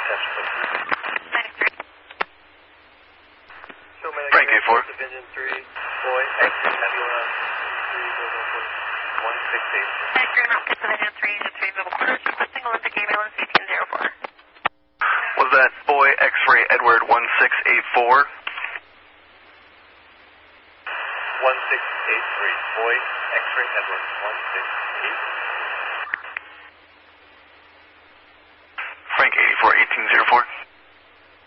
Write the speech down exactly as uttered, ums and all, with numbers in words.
Frank eight four. Division three, boy, exit Nebula three, one six eight. X-ray Mountain Division three to three middle quarters, requesting Olympic ambulance eighteen zero four. Was that boy X-ray Edward one six eight four? one six eight three, boy, X-ray Edward one six eight three. Frank eighty-four, eighteen zero four.